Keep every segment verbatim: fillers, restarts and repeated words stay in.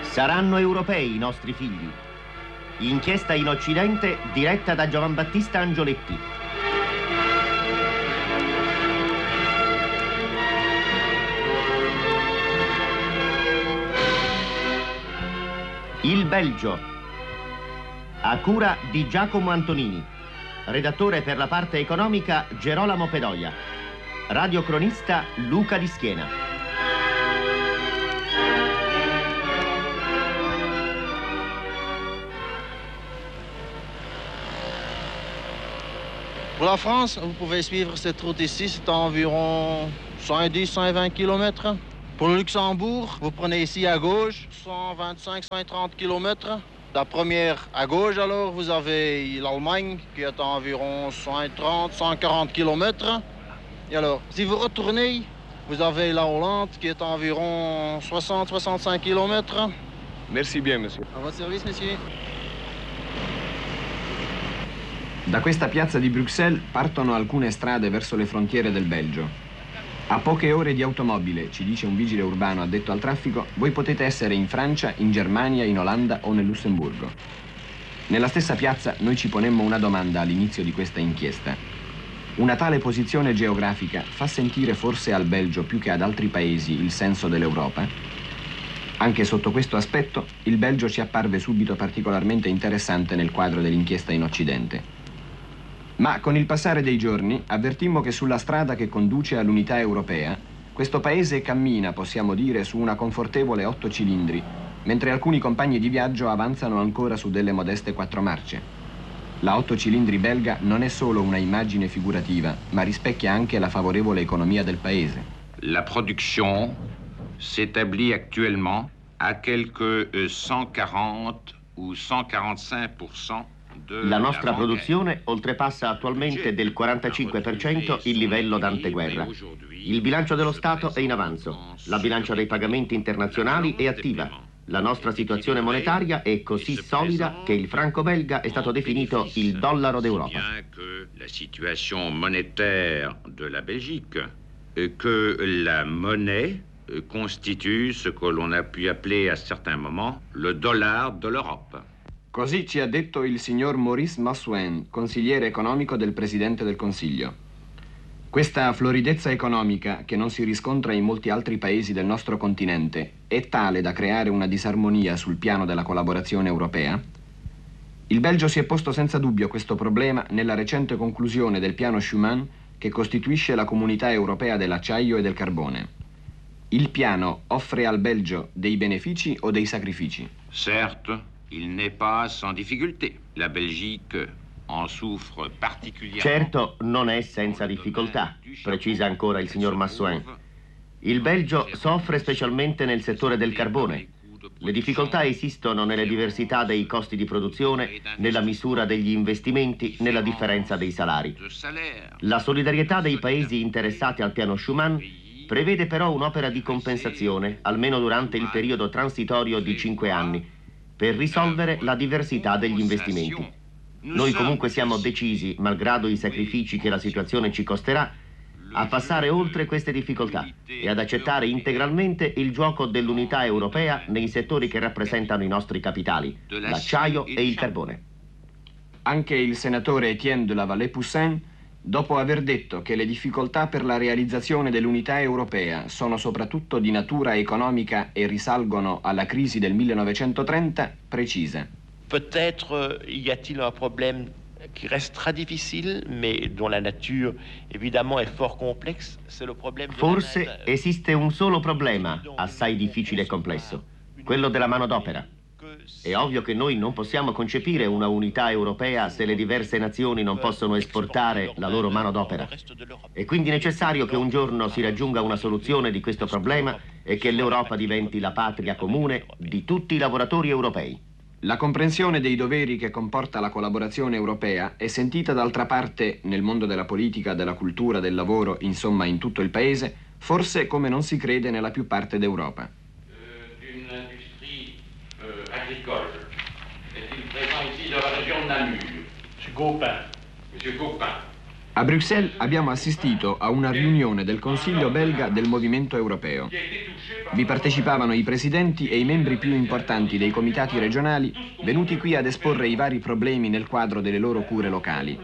Saranno europei i nostri figli. Inchiesta in Occidente diretta da Giovanbattista Angioletti. Il Belgio, a cura di Giacomo Antonini. Redattore per la parte economica Gerolamo Pedoia. Radiocronista Luca Di Schiena. Pour la France, vous pouvez suivre cette route ici, c'est environ cent dix à cent vingt kilomètres. Pour le Luxembourg, vous prenez ici à gauche, cent vingt-cinq à cent trente kilomètres. La première à gauche, alors, vous avez l'Allemagne qui est à environ cent trente à cent quarante kilomètres. Et alors, si vous retournez, vous avez la Hollande qui est à environ soixante à soixante-cinq kilomètres. Merci bien, monsieur. À votre service, monsieur. Da questa piazza di Bruxelles partono alcune strade verso le frontiere del Belgio. A poche ore di automobile, ci dice un vigile urbano addetto al traffico, voi potete essere in Francia, in Germania, in Olanda o nel Lussemburgo. Nella stessa piazza noi ci ponemmo una domanda all'inizio di questa inchiesta. Una tale posizione geografica fa sentire forse al Belgio più che ad altri paesi il senso dell'Europa? Anche sotto questo aspetto, il Belgio ci apparve subito particolarmente interessante nel quadro dell'inchiesta in Occidente. Ma con il passare dei giorni avvertimmo che sulla strada che conduce all'unità europea questo paese cammina, possiamo dire, su una confortevole otto cilindri, mentre alcuni compagni di viaggio avanzano ancora su delle modeste quattro marce. La otto cilindri belga non è solo una immagine figurativa, ma rispecchia anche la favorevole economia del paese. La production s'établit actuellement à quelques cent quarante ou cent quarante-cinq pour cent. La nostra produzione oltrepassa attualmente del quarantacinque per cento il livello d'anteguerra. Il bilancio dello Stato è in avanzo, la bilancia dei pagamenti internazionali è attiva. La nostra situazione monetaria è così solida che il franco belga è stato definito il dollaro d'Europa. La situation monétaire de la Belgique, que la monnaie constitue ce que l'on a pu appeler à certains moments le dollar de l'Europe. Così ci ha detto il signor Maurice Massouen, consigliere economico del Presidente del Consiglio. Questa floridezza economica, che non si riscontra in molti altri paesi del nostro continente, è tale da creare una disarmonia sul piano della collaborazione europea? Il Belgio si è posto senza dubbio questo problema nella recente conclusione del piano Schuman, che costituisce la comunità europea dell'acciaio e del carbone. Il piano offre al Belgio dei benefici o dei sacrifici? Certo. Il n'est pas sans difficulté. La Belgique en souffre particulièrement. Certo, non è senza difficoltà, precisa ancora il signor Massouen. Il Belgio soffre specialmente nel settore del carbone. Le difficoltà esistono nelle diversità dei costi di produzione, nella misura degli investimenti, nella differenza dei salari. La solidarietà dei paesi interessati al piano Schuman prevede però un'opera di compensazione, almeno durante il periodo transitorio di cinque anni, per risolvere la diversità degli investimenti. Noi comunque siamo decisi, malgrado i sacrifici che la situazione ci costerà, a passare oltre queste difficoltà e ad accettare integralmente il gioco dell'unità europea nei settori che rappresentano i nostri capitali, l'acciaio e il carbone. Anche il senatore Etienne de la Vallée-Poussin, dopo aver detto che le difficoltà per la realizzazione dell'unità europea sono soprattutto di natura economica e risalgono alla crisi del millenovecentotrenta, precisa. Peut-être y a-t-il un problème qui reste très difficile, mais dont la nature évidemment est fort complexe, c'est le problème. Forse esiste un solo problema, assai difficile e complesso, quello della manodopera. È ovvio che noi non possiamo concepire una unità europea se le diverse nazioni non possono esportare la loro manodopera. È quindi necessario che un giorno si raggiunga una soluzione di questo problema e che l'Europa diventi la patria comune di tutti i lavoratori europei. La comprensione dei doveri che comporta la collaborazione europea è sentita d'altra parte nel mondo della politica, della cultura, del lavoro, insomma in tutto il paese, forse come non si crede nella più parte d'Europa. Agricole. Est-il présent ici de la région de Namur? Monsieur Gaupin. Monsieur Gaupin. A Bruxelles abbiamo assistito a una riunione del Consiglio belga del Movimento Europeo. Qui a été touché Vi partecipavano i presidenti e i membri più importanti dei comitati regionali venuti qui ad esporre i vari problemi nel quadro delle loro cure locali.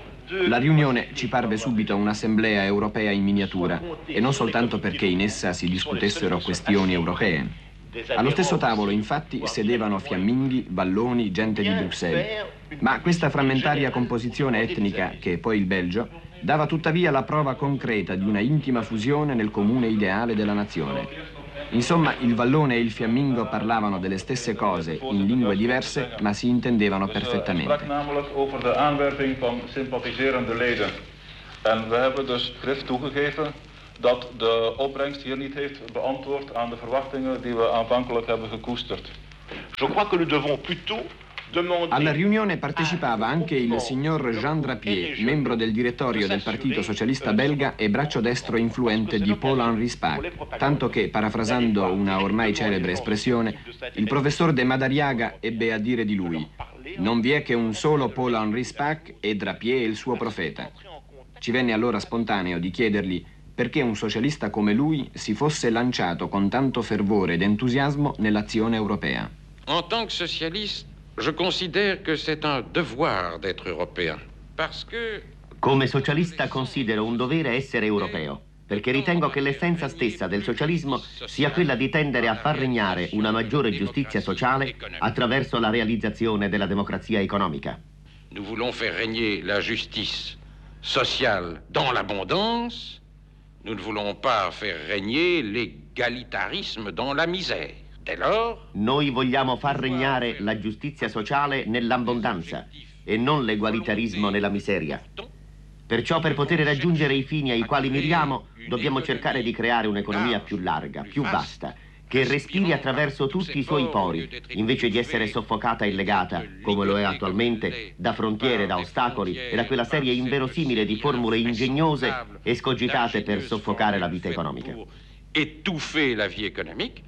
La riunione ci parve subito un'assemblea europea in miniatura e non soltanto perché in essa si discutessero questioni europee. Allo stesso tavolo, infatti, sedevano fiamminghi, valloni, gente di Bruxelles. Ma questa frammentaria composizione etnica, che è poi il Belgio, dava tuttavia la prova concreta di una intima fusione nel comune ideale della nazione. Insomma, il vallone e il fiammingo parlavano delle stesse cose in lingue diverse, ma si intendevano perfettamente. Het sprak namelijk over de aanwerving van sympathiserende leden. En we hebben dus grif toegegeven dat de opbrengst hier niet heeft beantwoord aan de verwachtingen die we aanvankelijk hebben gekoesterd. Je crois que nous devons plutôt demander... Alla riunione partecipava anche il signor Jean Drapier, membro del direttorio del Partito Socialista Belga e braccio destro influente di Paul-Henri Spaak, tanto che, parafrasando una ormai celebre espressione, il professor de Madariaga ebbe a dire di lui: «Non vi è che un solo Paul-Henri Spaak e Drapier è il suo profeta». Ci venne allora spontaneo di chiedergli perché un socialista come lui si fosse lanciato con tanto fervore ed entusiasmo nell'azione europea. En tant que socialiste, je considère que c'est un devoir d'être européen, parce que... Come socialista considero un dovere essere europeo, perché ritengo che l'essenza stessa del socialismo sia quella di tendere a far regnare una maggiore giustizia sociale attraverso la realizzazione della democrazia economica. Nous voulons faire régner la justice sociale dans l'abondance. Nous ne voulons pas faire régner l'égalitarisme dans la misère. Dès lors, noi vogliamo far regnare la giustizia sociale nell'abbondanza e non l'egualitarismo nella miseria. Perciò, per poter raggiungere i fini ai quali miriamo, dobbiamo cercare di creare un'economia più larga, più vasta, che respiri attraverso tutti i suoi pori, invece di essere soffocata e legata, come lo è attualmente, da frontiere, da ostacoli e da quella serie inverosimile di formule ingegnose escogitate per soffocare la vita economica. étouffer la vie économique.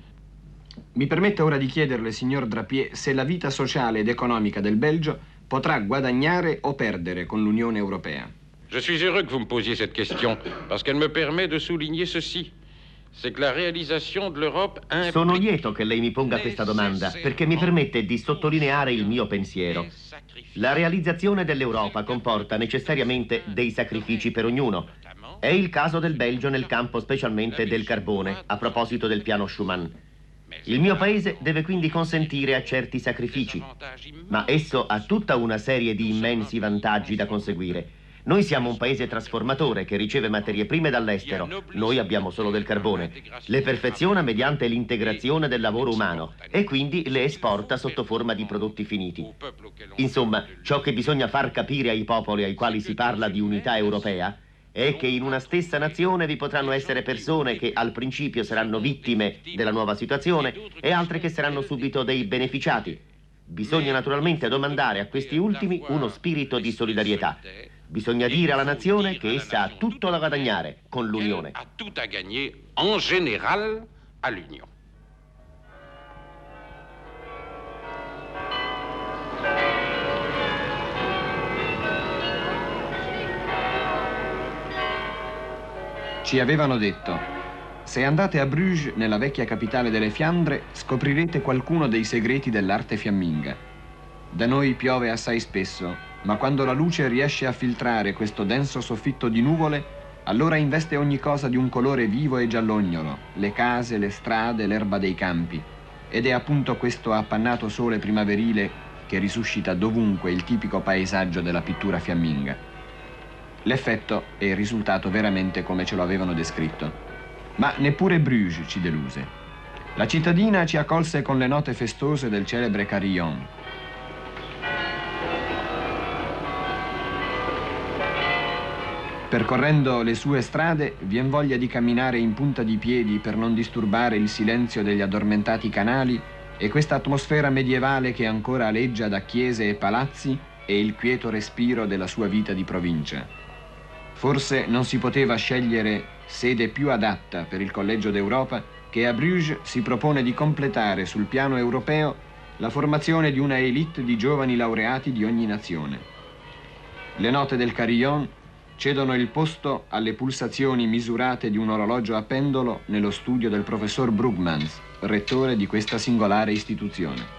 Mi permette ora di chiederle, signor Drapier, se la vita sociale ed economica del Belgio potrà guadagnare o perdere con l'Unione Europea. Je suis heureux que vous me posiez cette question, parce qu'elle me permet de souligner ceci. C'est que la réalisation de l'Europe implique... Sono lieto che lei mi ponga questa domanda, perché mi permette di sottolineare il mio pensiero. La realizzazione dell'Europa comporta necessariamente dei sacrifici per ognuno. È il caso del Belgio nel campo specialmente del carbone, a proposito del piano Schuman. Il mio paese deve quindi consentire a certi sacrifici, ma esso ha tutta una serie di immensi vantaggi da conseguire. Noi siamo un paese trasformatore che riceve materie prime dall'estero, noi abbiamo solo del carbone, le perfeziona mediante l'integrazione del lavoro umano e quindi le esporta sotto forma di prodotti finiti. Insomma, ciò che bisogna far capire ai popoli ai quali si parla di unità europea è che in una stessa nazione vi potranno essere persone che al principio saranno vittime della nuova situazione e altre che saranno subito dei beneficiati. Bisogna naturalmente domandare a questi ultimi uno spirito di solidarietà. Bisogna dire alla nazione che essa ha tutto da guadagnare con l'Unione. Ha tout à gagner en général à l'Union. Ci avevano detto: se andate a Bruges, nella vecchia capitale delle Fiandre, scoprirete qualcuno dei segreti dell'arte fiamminga. Da noi piove assai spesso, ma quando la luce riesce a filtrare questo denso soffitto di nuvole, allora investe ogni cosa di un colore vivo e giallognolo, le case, le strade, l'erba dei campi. Ed è appunto questo appannato sole primaverile che risuscita dovunque il tipico paesaggio della pittura fiamminga. L'effetto è risultato veramente come ce lo avevano descritto. Ma neppure Bruges ci deluse. La cittadina ci accolse con le note festose del celebre carillon. Percorrendo le sue strade, vien voglia di camminare in punta di piedi per non disturbare il silenzio degli addormentati canali e questa atmosfera medievale che ancora aleggia da chiese e palazzi e il quieto respiro della sua vita di provincia. Forse non si poteva scegliere sede più adatta per il Collegio d'Europa che a Bruges si propone di completare sul piano europeo la formazione di una élite di giovani laureati di ogni nazione. Le note del carillon cedono il posto alle pulsazioni misurate di un orologio a pendolo nello studio del professor Brugmans, rettore di questa singolare istituzione.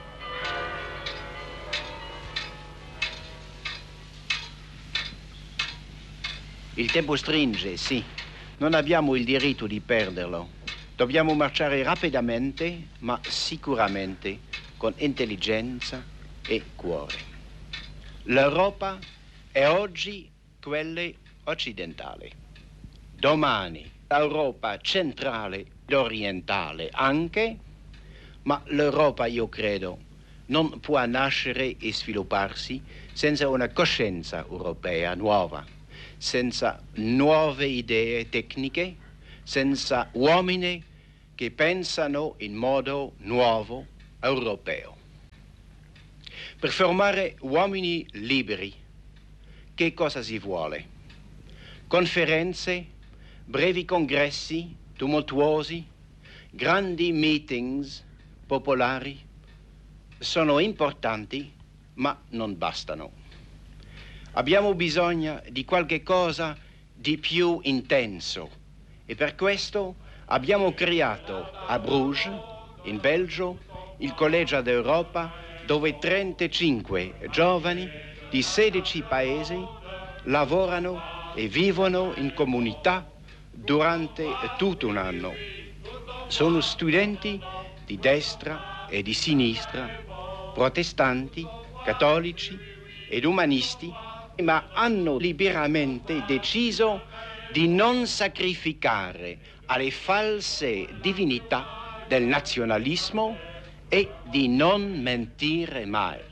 Il tempo stringe, sì. Non abbiamo il diritto di perderlo. Dobbiamo marciare rapidamente, ma sicuramente, con intelligenza e cuore. L'Europa è oggi quella occidentale. Domani l'Europa centrale ed orientale anche, ma l'Europa, io credo, non può nascere e svilupparsi senza una coscienza europea nuova, senza nuove idee tecniche, senza uomini che pensano in modo nuovo europeo. Per formare uomini liberi, che cosa si vuole? Conferenze, brevi congressi tumultuosi, grandi meetings popolari sono importanti, ma non bastano. Abbiamo bisogno di qualche cosa di più intenso e per questo abbiamo creato a Bruges, in Belgio, il Collegio d'Europa, dove trentacinque giovani di sedici paesi lavorano e vivono in comunità durante tutto un anno. Sono studenti di destra e di sinistra, protestanti, cattolici ed umanisti, ma hanno liberamente deciso di non sacrificare alle false divinità del nazionalismo e di non mentire mai.